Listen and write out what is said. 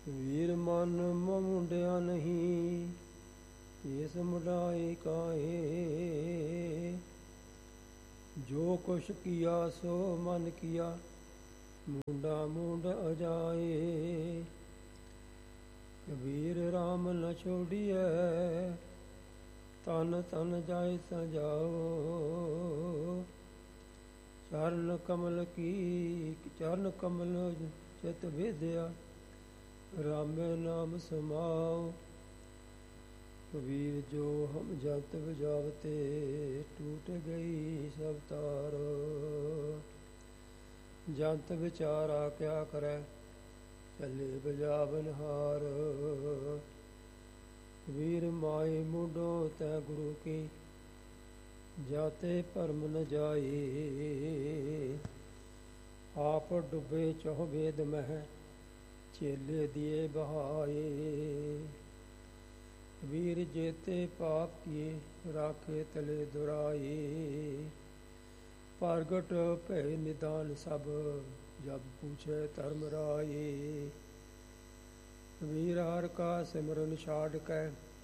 ਵੀਰ ਮਨ ਮੁੰਡਿਆ ਨਹੀਂ, ਇਸ ਮੁੰਡਾਏ ਕਾਹੇ। ਜੋ ਕੁਛ ਕੀਆ ਸੋ ਮਨ ਕੀਆ, ਮੁੰਡਾ ਮੁੰਡ ਅਜਾਏ। ਕਬੀਰ ਰਾਮ ਨ ਛੋੜੀਐ, ਤਨ ਤਨ ਜਾਇ ਸਜਾਓ। ਚਰਨ ਕਮਲ ਚਿਤ ਭੇਦਿਆ, ਰਾਮੇ ਨਾਮ ਸਮਾਓ। ਕਬੀਰ ਜੋ ਹਮ ਜੰਤ ਬਜਾਵਤੇ, ਟੂਟ ਗਈ ਸਭ ਤਾਰ। ਜੰਤ ਵਿਚਾਰਾ ਕਿਆ ਕਰੈ, ਚੱਲੇ ਬਜਾਵਨ ਹਾਰ। ਕਬੀਰ ਮਾਏ ਮੁੰਡੋ ਤੈ ਗੁਰੂ ਕੀ, ਜਾਤੇ ਭਰਮ ਨ ਜਾਏ। ਆਪ ਡੁੱਬੇ ਚਹੁ ਵੇਦ ਮਹਿ, ਚੇਲੇ ਦੀਏ ਬਹਾਏ। ਕਬੀਰ ਜੇਤੇ ਪਾਪ ਕੀਏ, ਰਾਖੇ ਤਲੇ ਦੁਰਾਏ। ਪ੍ਰਗਟ ਭੈ ਨਿਦਾਨ ਸਭ, ਜਬ ਪੂਛੈ ਧਰਮ ਰਾਏ। ਕਬੀਰ ਹਰਿ ਕਾ ਸਿਮਰਨ ਛਾਡ ਕੈ,